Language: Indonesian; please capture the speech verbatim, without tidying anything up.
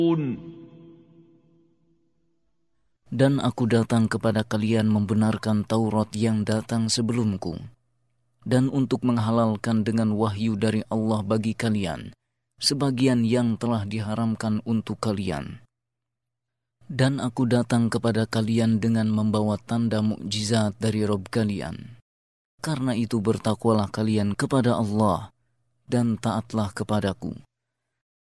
Dan aku datang kepada kalian membenarkan Taurat yang datang sebelumku, dan untuk menghalalkan dengan wahyu dari Allah bagi kalian sebagian yang telah diharamkan untuk kalian. Dan aku datang kepada kalian dengan membawa tanda mukjizat dari Rabb kalian. Karena itu bertakwalah kalian kepada Allah dan taatlah kepadaku.